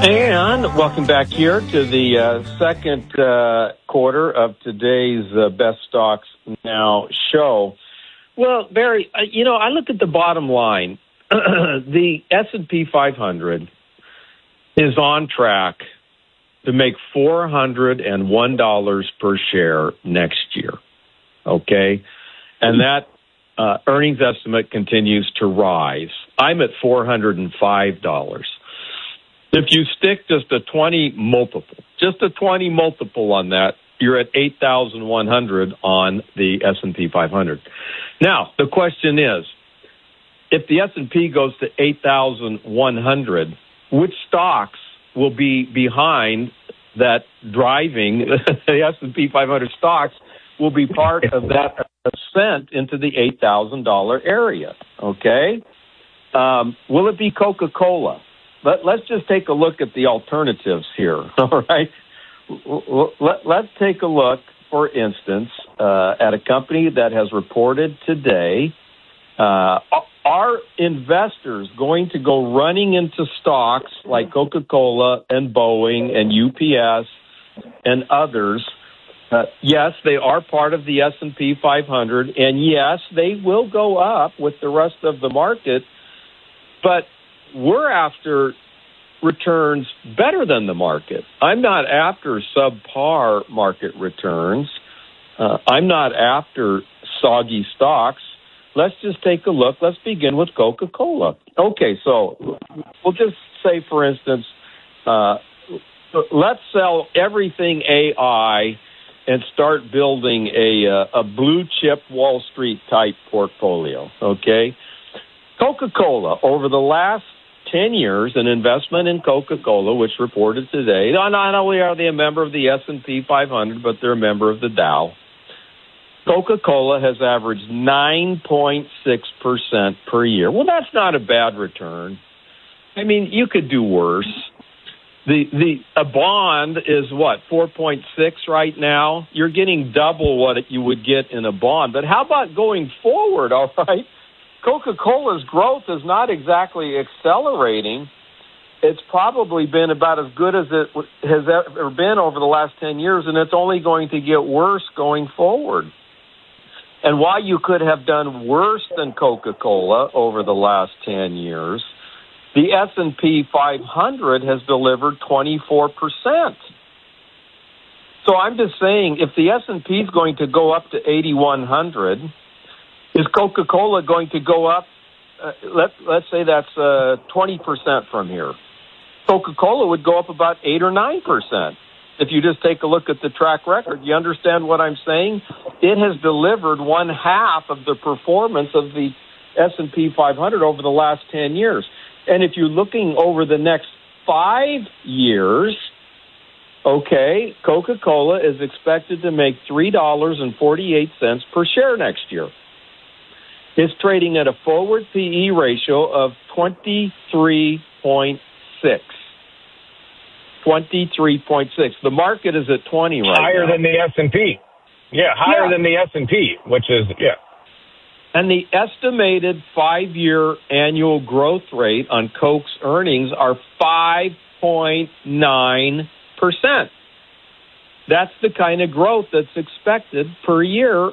And welcome back here to the second quarter of today's Best Stocks Now show. Well, Barry, I look at the bottom line. The S&P 500 is on track to make $401 per share next year, okay? And that earnings estimate continues to rise. I'm at $405. If you stick just a 20 multiple on that, you're at 8,100 on the S&P 500. Now, the question is, if the S&P goes to 8,100, which stocks will be behind that driving the S&P 500 stocks will be part of that ascent into the $8,000 area, okay? Will it be Coca-Cola? Let's just take a look at the alternatives here, all right? Let's take a look, for instance, at a company that has reported today. Are investors going to go running into stocks like Coca-Cola and Boeing and UPS and others? Yes, they are part of the S&P 500, and yes, they will go up with the rest of the market, but we're after returns better than the market. I'm not after subpar market returns. I'm not after soggy stocks. Let's just take a look. Let's begin with Coca-Cola. Okay, so we'll just say, for instance, let's sell everything AI and start building a blue chip Wall Street type portfolio, okay? Coca-Cola, over the last 10 years, an investment in Coca-Cola, which reported today, not only are they a member of the S&P 500, but they're a member of the Dow. Coca-Cola has averaged 9.6% per year. Well, that's not a bad return. I mean, you could do worse. A bond is what, 4.6 right now? You're getting double what you would get in a bond. But how about going forward, all right? Coca-Cola's growth is not exactly accelerating. It's probably been about as good as it has ever been over the last 10 years, and it's only going to get worse going forward. And while you could have done worse than Coca-Cola over the last 10 years, the S&P 500 has delivered 24%. So I'm just saying, if the S&P is going to go up to 8,100, is Coca-Cola going to go up? Let's say that's 20% from here. Coca-Cola would go up about 8 or 9%. If you just take a look at the track record, you understand what I'm saying? It has delivered one half of the performance of the S&P 500 over the last 10 years. And if you're looking over the next 5 years, okay, Coca-Cola is expected to make $3.48 per share next year. It's trading at a forward PE ratio of 23.6. 23.6. The market is at 20 right higher now. Than the S&P. Yeah, higher than the S&P, which is, yeah. And the estimated 5-year annual growth rate on Coke's earnings are 5.9%. That's the kind of growth that's expected per year,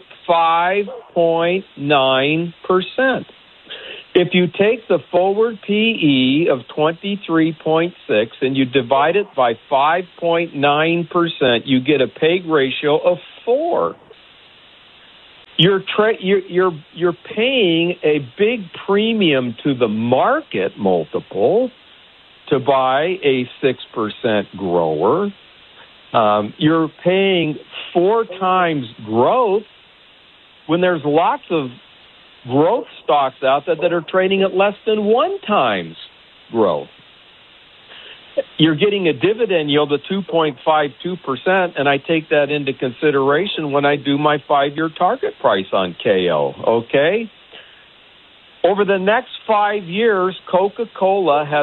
5.9%. If you take the forward PE of 23.6 and you divide it by 5.9%, you get a PEG ratio of 4. You're paying a big premium to the market multiple to buy a 6% grower. You're paying 4 times growth when there's lots of growth stocks out there that are trading at less than 1 times growth. You're getting a dividend yield of 2.52%, and I take that into consideration when I do my 5-year target price on KO, okay? Over the next 5 years, Coca-Cola has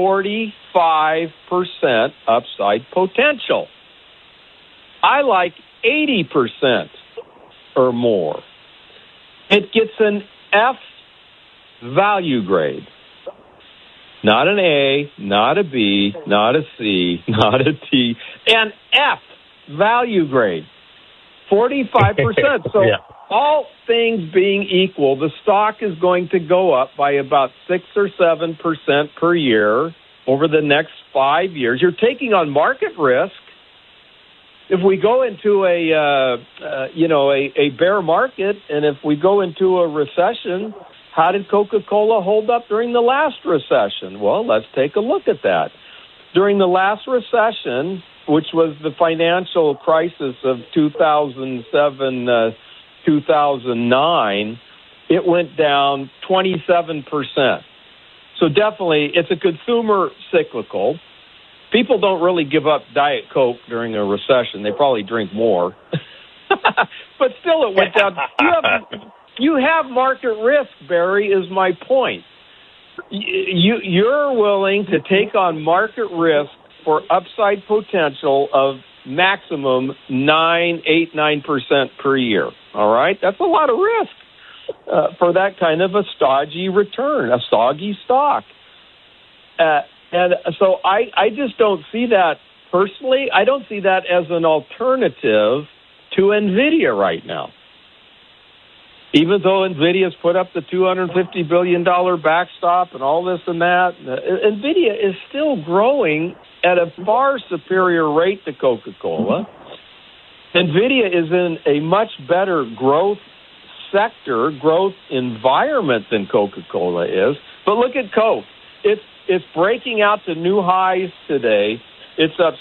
45% upside potential. I like 80% or more. It gets an F value grade. Not an A, not a B, not a C, not a D, and F, value grade, 45%. So all things being equal, the stock is going to go up by about 6 or 7% per year over the next 5 years. You're taking on market risk. If we go into a bear market, and if we go into a recession, how did Coca-Cola hold up during the last recession? Well, let's take a look at that. During the last recession, which was the financial crisis of 2007, 2009, it went down 27%. So definitely, it's a consumer cyclical. People don't really give up Diet Coke during a recession. They probably drink more. But still, it went down. You have market risk, Barry, is my point. You're willing to take on market risk for upside potential of maximum 9% per year. All right? That's a lot of risk for that kind of a stodgy return, a soggy stock. And so I just don't see that personally. I don't see that as an alternative to NVIDIA right now. Even though NVIDIA's put up the $250 billion backstop and all this and that, NVIDIA is still growing at a far superior rate to Coca-Cola. NVIDIA is in a much better growth sector, growth environment than Coca-Cola is. But look at Coke. It's breaking out to new highs today. It's up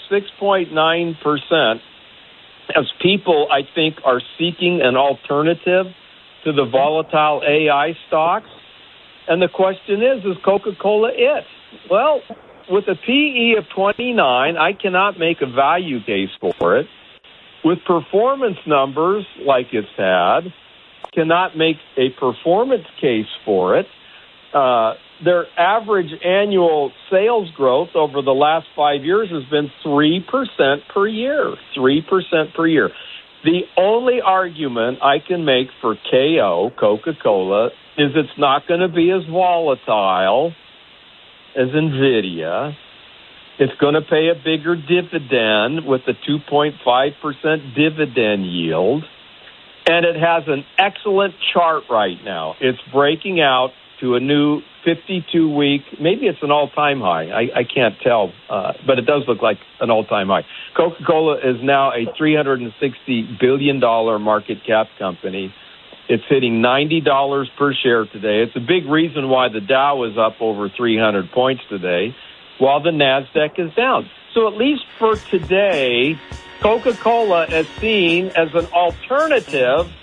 6.9% as people, I think, are seeking an alternative to the volatile AI stocks. And the question is Coca-Cola it? Well, with a PE of 29, I cannot make a value case for it. With performance numbers like it's had, cannot make a performance case for it. Their average annual sales growth over the last 5 years has been 3% per year. 3% per year. The only argument I can make for KO, Coca-Cola, is it's not going to be as volatile as NVIDIA. It's going to pay a bigger dividend with a 2.5% dividend yield. And it has an excellent chart right now. It's breaking out to a new 52-week, maybe it's an all-time high. I can't tell, but it does look like an all-time high. Coca-Cola is now a $360 billion market cap company. It's hitting $90 per share today. It's a big reason why the Dow is up over 300 points today, while the NASDAQ is down. So at least for today, Coca-Cola is seen as an alternative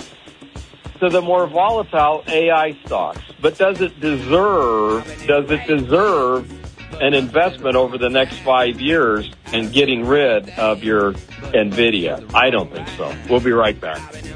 to the more volatile AI stocks. But does it deserve an investment over the next 5 years and getting rid of your NVIDIA? I don't think so. We'll be right back.